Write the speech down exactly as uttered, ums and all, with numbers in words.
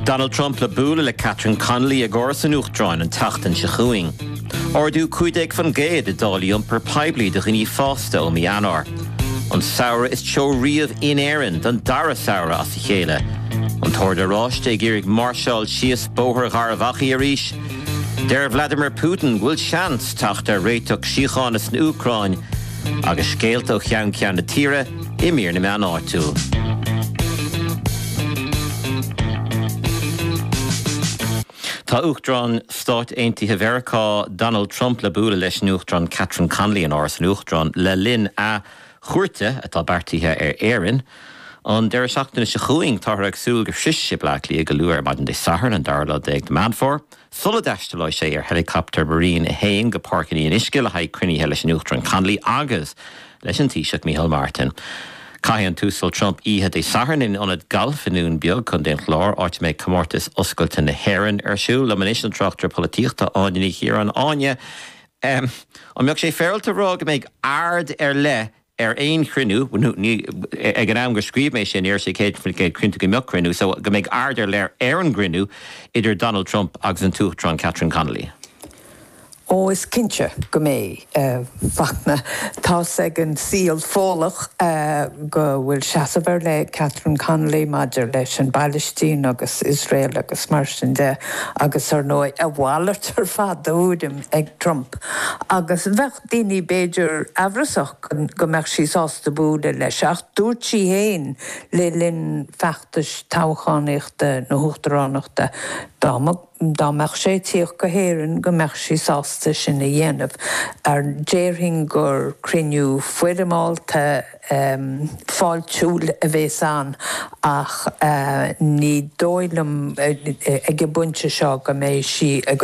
Donald Trump le búla le Catherine Connolly agora san uachtaráin an tachtan se chuing. Ordú cuideag fan géad a dálaíon per peibli de ghuní fásta ó mianár. An saoire is teo riamh in éireann don dara saoire as a chéile. An tóir de ráiste ag Marshall síos bóthar gharavachi a ríis. Der Vladimir Putin bhfuil seans tacht ar réiteach síochánas na Ucráin agus scéalta ó cheann ceann na tíre i mír na meán áitiúil. Tá uachtarán Stát Aontaithe Mheiriceá Donald Trump le búla leis an uachtarán Catherine Connolly an áras an uachtarán le linn a chuirte atá beartaithe ar éireann. An deir seachtainna se chuing tá ag súil go frise blachlí go luair maidin de sahar an darla ag de man for. Sulla deiste lei sé ar helicopter marine a héin go parcaní in isce le haid cruinithe leis an uachtarán Connolly agus leis an Taoiseach Micheál Martin. Caian túsal Trump ihe de saharn in onad galfinún beag chun den chlár áit méid comórtas oscailta na héireann ar siú le manis an trachtar políochta áiní hir an áine. Um, an meach sé féilta rá go méid ard ar le ar ein crinú, ag an am go scríb mééis sin ar sé céad céad crinta go meach crinú, so go méid ard ar le ar an grinú idir Donald Trump agus an túachtarán Catherine Connolly. Ó is cinse go mé uh, fachna tá ag an síl fólach uh, go bhfuil seasamhar le Catherine Connolly maidir leis an Palestine agus Israel agus mar sin de agus ar nó a bhhailart ar fad údim ag Trump. Agus bheith daoine béidir ehrasach go meach sí sásta búda leis ach dúirt sí héin le linn feachtas táchaíochta na huachtaránachta dámach Dá meach sé tíoch go héireann go meach sí sásta sin na dhéanamh ar déirthing gur criniú fuidimáilta um, fáiltiúil a bhés an ach uh, ní dóilm uh, ag a bunte seo go méid sí